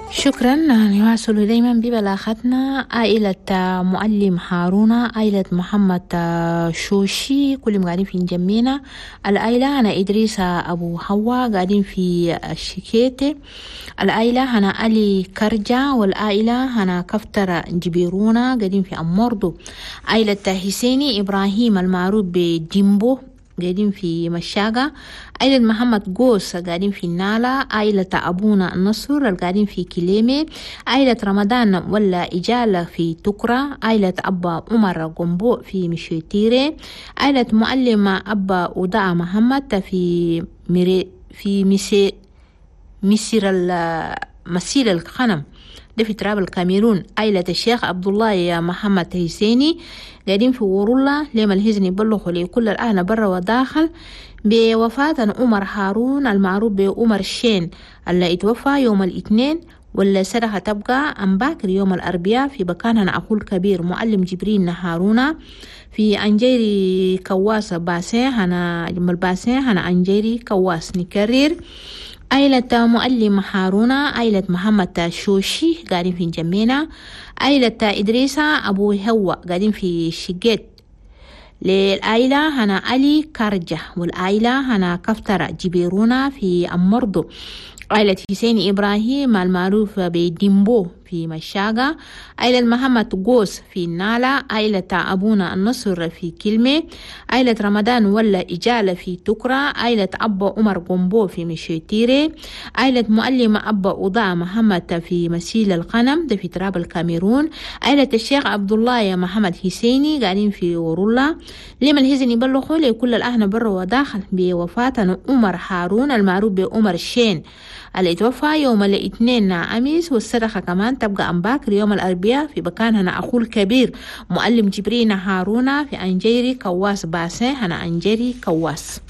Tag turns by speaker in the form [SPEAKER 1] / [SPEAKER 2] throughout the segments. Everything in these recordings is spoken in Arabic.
[SPEAKER 1] شكرا. نواصل دايما ببلاغتنا. عائلة معلم هارون، عائلة محمد شوشي كلهم قاعدين في جمينة. العائلة أنا إدريس أبو حوا قاعدين في الشكيتة. العائلة أنا علي كرجة، والعائلة أنا كفتر جبيرونا قاعدين في أموردو. عائلة حسيني إبراهيم المعروف بجيمبو قاعدين في مشاقة. عائلة محمد قوس قاعدين في النالة. عائلة أبونا النصر القاعدين في كليمة. عائلة رمضان ولا إجالة في تكرة. عائلة أبا عمر قنبو في مشيتيري. عائلة معلم أبا وداع محمد في مسير الخنم ده في تراب الكاميرون. عائلة الشيخ عبد الله يا محمد حسيني قاعدين في ورولا. لما الهزن يبلغوا لكل الأهل برا وداخل بوفاة عمر هارون المعروف بعمر الشين اللي اتوفى يوم الاثنين، ولا سرها تبقى أم باكر يوم الأربعاء في مكاننا أخو الكبير معلم جبريل هارون في أنجيري كواس باسي. هنا جمال باسي هنا أنجيري كواس. نكرر: عائلة معلم هارون، عائلة محمد شوشي قاعدين في جمينة. عائلة إدريس أبو هوا قاعدين في شقيت. للعائلة هنا علي كارجة، والعائلة هنا كفتر جبيرونا في أمردو. عائلة حسين إبراهيم المعروف بديمبو في مشاقة. عائلة محمد قوس في النالة. عائلة أبونا النصر في كلمة. عائلة رمضان ولا إجالة في تكرة. عائلة أبا عمر قنبو في مشيتيري. عائلة معلم أبا وضاع محمد في مسيل القنم ده في تراب الكاميرون. عائلة الشيخ عبد الله يا محمد حسيني قاعدين في ورولا. لما الهزن يبلغوا لكل الأهل برا وداخل بوفاة عمر هارون المعروف بعمر الشين اللي اتوفى يوم الاثنين أمس، والصدقة كمان تبقى أم باكر يوم الأربعاء في مكاننا أخو الكبير معلم جبريل هارون في أنجيري كواس باسي. هنا أنجيري كواس.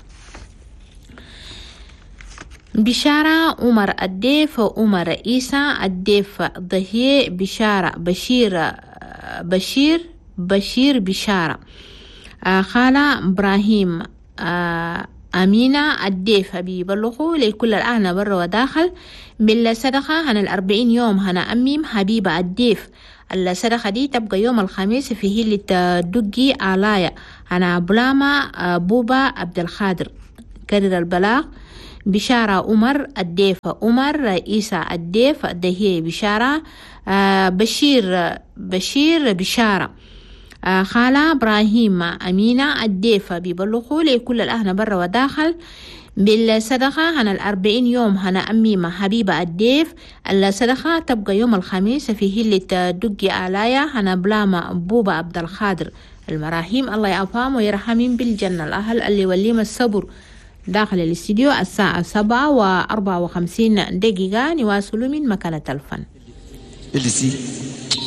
[SPEAKER 1] بشارة عمر الديف، عمر عيسى الديف ضهي، بشارة بشير بشارة خالة إبراهيم أمينة الديف بيبلغوا لكل الأهل برا وداخل بالصدقة هنا 40 يوم. هنا أميم حبيبة الديف. الصدقة دي تبقى يوم الخميس في هيلة دقي آلايا. هنا بلاما بوبا عبد الخادر. كرر البلاغ: بشارة عمر الديف، عمر عيسى الديف دهي بشارة بشير بشارة خالة إبراهيم أمينة الديفة بيبلغوا لكل الأهل برا وداخل بالصدقة هنا 40 يوم. هنا أميمة حبيبة الديف. الصدقة تبقى يوم الخميس في هيلة دقي آلايا. هنا بلاما بوبا عبد الخادر. المراحيم الله يعفهم ويرحمين بالجنة. الأهل اللي وليم الصبر داخل الاستديو الساعة 7:54 نواصل من مكانة الفن.